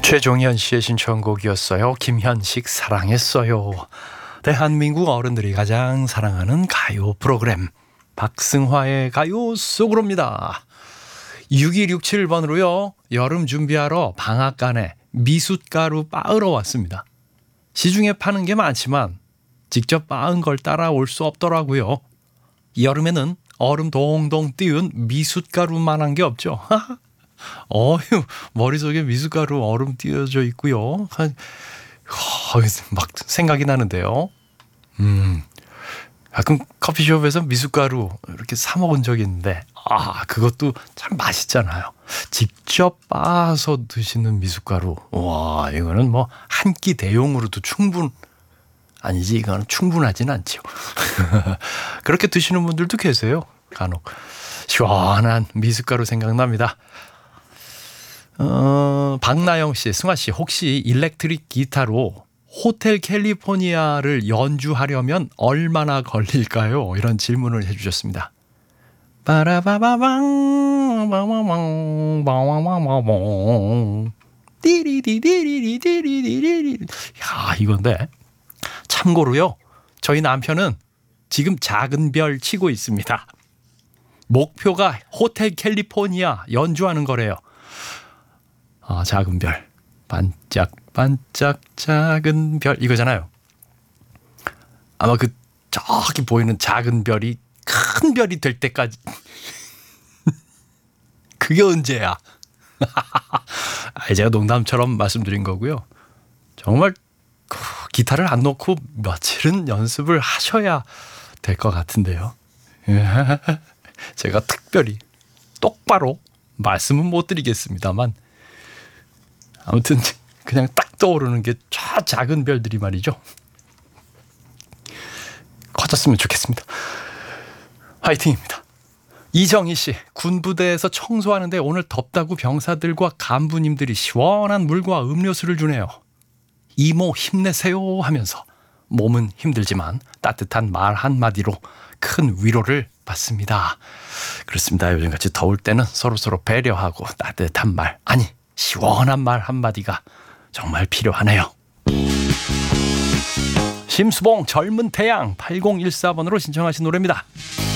최종현 씨의 신청곡이었어요. 김현식 사랑했어요. 대한민국 어른들이 가장 사랑하는 가요 프로그램 박승화의 가요 속으로입니다. 6267번으로요. 여름 준비하러 방앗간에 미숫가루 빻으러 왔습니다. 시중에 파는 게 많지만 직접 빻은 걸 따라올 수 없더라고요. 여름에는 얼음 동동 띄운 미숫가루만한 게 없죠. 어휴, 머릿속에 미숫가루 얼음 띄어져 있고요. 막 생각이 나는데요. 가끔 커피숍에서 미숫가루 이렇게 사 먹은 적이 있는데 그것도 참 맛있잖아요. 직접 빻아서 드시는 미숫가루. 와, 이거는 뭐 한 끼 대용으로도 아니지, 이거는 충분하진 않죠. 그렇게 드시는 분들도 계세요. 간혹. 시원한 미숫가루 생각납니다. 박나영 씨, 승화 씨, 혹시 일렉트릭 기타로 호텔 캘리포니아를 연주하려면 얼마나 걸릴까요? 이런 질문을 해주셨습니다. 빠라바바방 바바방 바바바바방 띠리디디리디리디리디. 야, 이건데 참고로요, 저희 남편은 지금 작은 별 치고 있습니다. 목표가 호텔 캘리포니아 연주하는 거래요. 작은 별, 반짝반짝 작은 별, 이거잖아요. 아마 저기 보이는 작은 별이 큰 별이 될 때까지 그게 언제야? 제가 농담처럼 말씀드린 거고요. 정말 기타를 안 놓고 며칠은 연습을 하셔야 될 것 같은데요. 제가 특별히 똑바로 말씀은 못 드리겠습니다만, 아무튼 그냥 딱 떠오르는 게 저 작은 별들이 말이죠. 커졌으면 좋겠습니다. 화이팅입니다. 이정희 씨, 군부대에서 청소하는데 오늘 덥다고 병사들과 간부님들이 시원한 물과 음료수를 주네요. 이모 힘내세요 하면서 몸은 힘들지만 따뜻한 말 한마디로 큰 위로를 받습니다. 그렇습니다. 요즘같이 더울 때는 서로서로 배려하고 따뜻한 말, 아니 시원한 말 한마디가 정말 필요하네요. 심수봉 젊은 태양 8014번으로 신청하신 노래입니다.